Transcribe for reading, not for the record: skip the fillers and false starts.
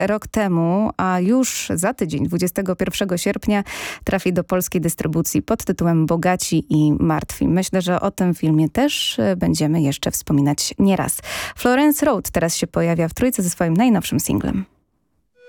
rok temu, a już za tydzień, 21 sierpnia, trafi do polskiej dystrybucji pod tytułem Bogaci i Martwi. Myślę, że o tym filmie też będziemy jeszcze wspominać nieraz. Florence Road teraz się pojawia w Trójce ze swoim najnowszym singlem.